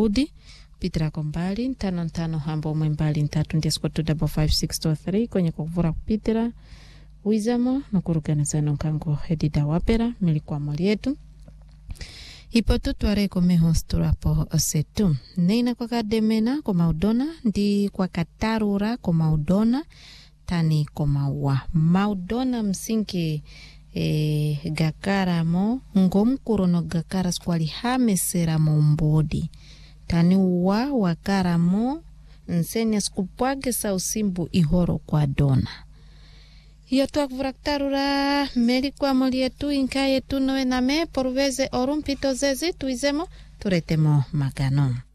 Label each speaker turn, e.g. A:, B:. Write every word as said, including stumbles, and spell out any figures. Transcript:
A: Mbudi pitira kwa mbali ntano ntano hambo mwembali ntatu ndiye squad double five six two three kwenye kuvura kupitira Wizamo nukuruganizana nkango Edida Wapera milikuwa mali yetu ipo tutware kome hosturapo osetu neina kwa kademena kwa maudona ndi kwa katarura kwa maudona tani kwa maua maudona msingi e, gakaramo ngomkurono gakara skwali hamesera Mbudi tani uwa wakaramo nsenya skupwage sa usimbu ihoro kwa dona hiyo tuwa kufuraktarura meri kwa moli yetu inka yetu noe name poruveze orumpito zezi tuizemo turetemo magano.